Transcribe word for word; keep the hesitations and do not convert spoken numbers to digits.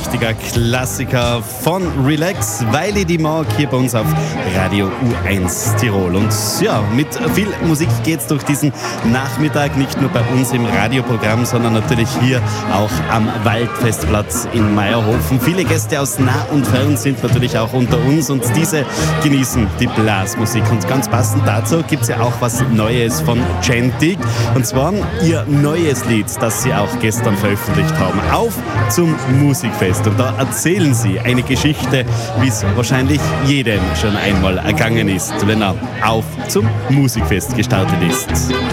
richtiger Klassiker von Relax, weil ich die mag hier bei uns auf Radio U eins Tirol. Und ja, mit viel Musik geht's durch diesen Nachmittag, nicht nur bei uns im Radioprogramm, sondern natürlich hier auch am Waldfestplatz in Meierhofen. Viele Gäste aus nah und fern sind natürlich auch unter uns und diese genießen die Blasmusik. Und ganz passend dazu gibt's ja auch was Neues von Gentik. Und zwar ihr neues Lied, das sie auch gestern veröffentlicht haben. Auf zum Musikfest. Und da erzählen sie eine Geschichte, wie es wahrscheinlich jedem schon einmal ergangen ist, wenn er auf zum Musikfest gestartet ist.